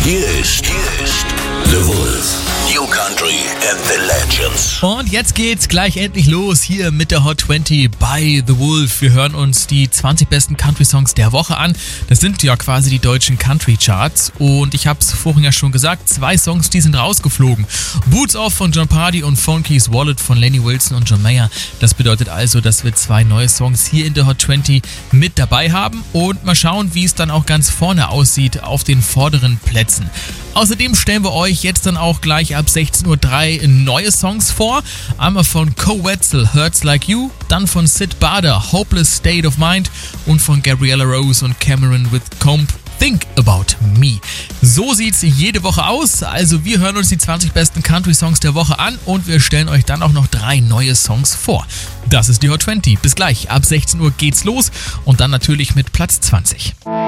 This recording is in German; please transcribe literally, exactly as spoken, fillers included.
Hier ist, hier ist The Wolf. New Country and the Legends. Und jetzt geht's gleich endlich los hier mit der Hot zwanzig bei The Wolf. Wir hören uns die zwanzig besten Country-Songs der Woche an. Das sind ja quasi die deutschen Country-Charts. Und ich hab's vorhin ja schon gesagt, zwei Songs, die sind rausgeflogen. Boots Off von Jon Pardi und Phone Keys Wallet von Lenny Wilson und John Mayer. Das bedeutet also, dass wir zwei neue Songs hier in der Hot zwanzig mit dabei haben. Und mal schauen, wie es dann auch ganz vorne aussieht auf den vorderen Plätzen. Außerdem stellen wir euch jetzt dann auch gleich ab sechzehn Uhr drei neue Songs vor. Einmal von Co Wetzel, Hurts Like You, dann von Sid Bader, Hopeless State of Mind und von Gabriella Rose und Cameron with Comb, Think About Me. So sieht's jede Woche aus. Also wir hören uns die zwanzig besten Country-Songs der Woche an und wir stellen euch dann auch noch drei neue Songs vor. Das ist die Hot zwanzig. Bis gleich. Ab sechzehn Uhr geht's los und dann natürlich mit Platz zwanzig.